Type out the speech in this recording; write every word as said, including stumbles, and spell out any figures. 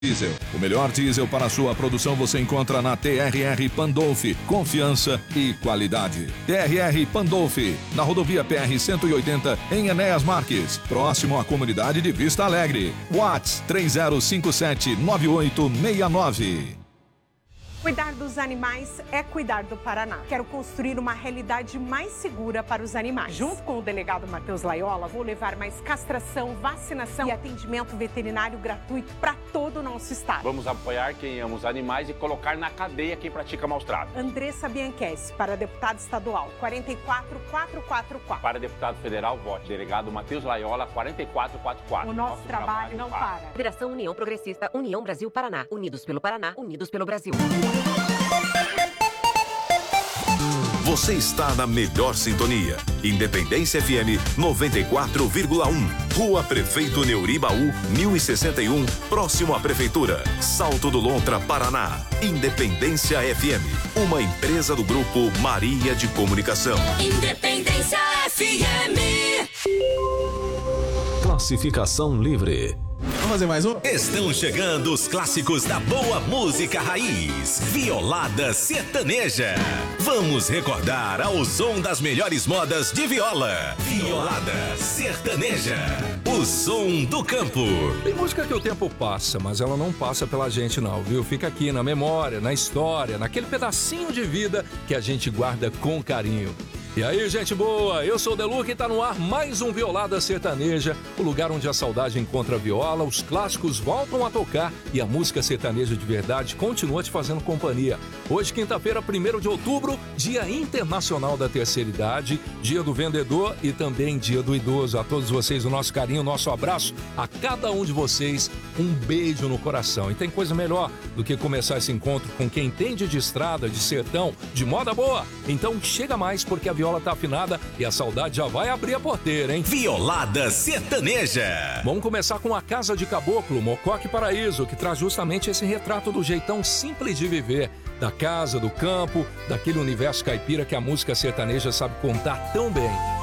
Diesel. O melhor diesel para sua produção você encontra na T R R Pandolfi. Confiança e qualidade. T R R Pandolfi, na rodovia P R cento e oitenta, em Enéas Marques, próximo à comunidade de Vista Alegre. WhatsApp três zero cinco sete nove oito seis nove. Cuidar dos animais é cuidar do Paraná. Quero construir uma realidade mais segura para os animais. Junto com o delegado Matheus Laiola, vou levar mais castração, vacinação e atendimento veterinário gratuito para todo o nosso estado. Vamos apoiar quem ama os animais e colocar na cadeia quem pratica maus tratos. Andressa Bianchessi, para deputado estadual, quatro quatro quatro quatro quatro. Para deputado federal, vote delegado Matheus Laiola, quatro quatro quatro quatro. O nosso, nosso trabalho, trabalho não para. para. Federação União Progressista, União Brasil Paraná. Unidos pelo Paraná, unidos pelo Brasil. Você está na melhor sintonia. Independência F M noventa e quatro vírgula um. Rua Prefeito Neuribaú, mil e sessenta e um, próximo à Prefeitura. Salto do Lontra, Paraná. Independência F M, uma empresa do Grupo Maria de Comunicação. Independência F M. Classificação livre. Vamos fazer mais um? Estão chegando os clássicos da boa música raiz. Violada sertaneja. Vamos recordar ao som das melhores modas de viola. Violada sertaneja. O som do campo. Tem música que o tempo passa, mas ela não passa pela gente não, viu? Fica aqui na memória, na história, naquele pedacinho de vida que a gente guarda com carinho. E aí, gente boa, eu sou o Deluca e tá no ar mais um Violada Sertaneja, o lugar onde a saudade encontra a viola, os clássicos voltam a tocar e a música sertaneja de verdade continua te fazendo companhia. Hoje, quinta-feira, primeiro de outubro, Dia Internacional da Terceira Idade, Dia do Vendedor e também Dia do Idoso. A todos vocês, o nosso carinho, o nosso abraço, a cada um de vocês, um beijo no coração. E tem coisa melhor do que começar esse encontro com quem entende de estrada, de sertão, de moda boa. Então chega mais, porque a viola tá afinada e a saudade já vai abrir a porteira, hein? Violada sertaneja. Vamos começar com a Casa de Caboclo, Mocoque Paraíso, que traz justamente esse retrato do jeitão simples de viver, da casa, do campo, daquele universo caipira que a música sertaneja sabe contar tão bem.